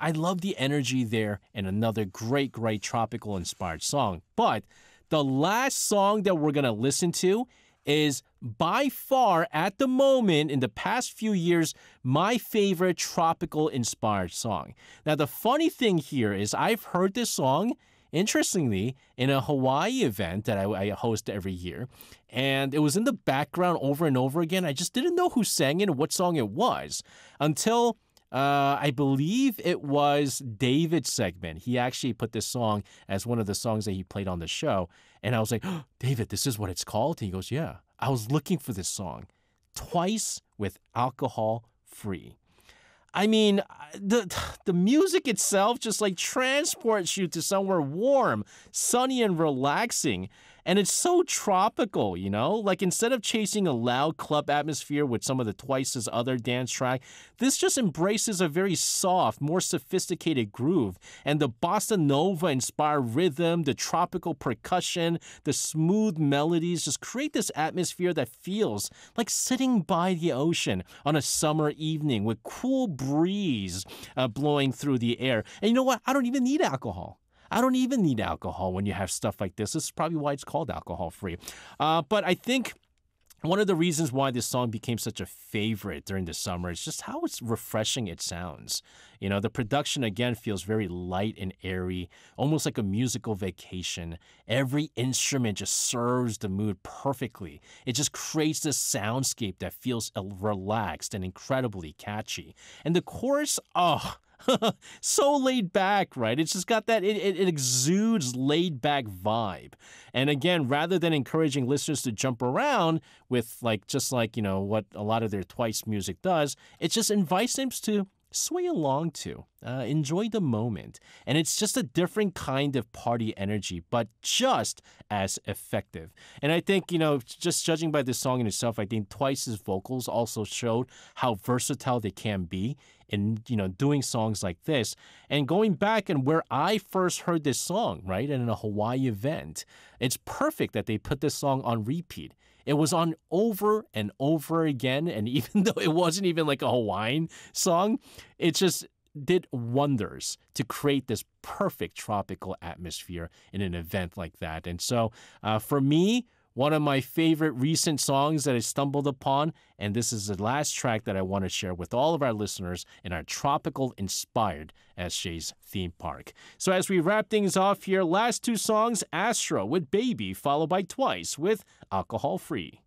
I love the energy there, and another great, great tropical inspired song. But the last song that we're going to listen to is by far, at the moment, in the past few years, my favorite tropical inspired song. Now, the funny thing here is I've heard this song, interestingly, in a Hawaii event that I host every year. And it was in the background over and over again. I just didn't know who sang it and what song it was until I believe it was David's segment. He actually put this song as one of the songs that he played on the show. And I was like, oh, David, this is what it's called? And he goes, yeah, I was looking for this song. Twice with Alcohol Free. I mean, the music itself just like transports you to somewhere warm, sunny, and relaxing. And it's so tropical, you know? Like instead of chasing a loud club atmosphere with some of the Twice's other dance track, this just embraces a very soft, more sophisticated groove. And the bossa nova inspired rhythm, the tropical percussion, the smooth melodies just create this atmosphere that feels like sitting by the ocean on a summer evening with cool breeze blowing through the air. And you know what? I don't even need alcohol. I don't even need alcohol when you have stuff like this. This is probably why it's called alcohol free. But I think one of the reasons why this song became such a favorite during the summer is just how it's refreshing it sounds. You know, the production again feels very light and airy, almost like a musical vacation. Every instrument just serves the mood perfectly. It just creates this soundscape that feels relaxed and incredibly catchy. And the chorus, oh, so laid back, right? It's just got that, it exudes laid back vibe. And again, rather than encouraging listeners to jump around with just like, you know, what a lot of their Twice music does, it just invites them to sway along to, enjoy the moment. And it's just a different kind of party energy, but just as effective. And I think, you know, just judging by this song in itself, I think Twice's vocals also showed how versatile they can be in, you know, doing songs like this. And going back and where I first heard this song, right, in a Hawaii event, it's perfect that they put this song on repeat. It was on over and over again, and even though it wasn't even like a Hawaiian song, it just did wonders to create this perfect tropical atmosphere in an event like that. And so for me, one of my favorite recent songs that I stumbled upon, and this is the last track that I want to share with all of our listeners in our tropical-inspired SJ's theme park. So as we wrap things off here, last two songs, Astro with Baby, followed by Twice with Alcohol Free.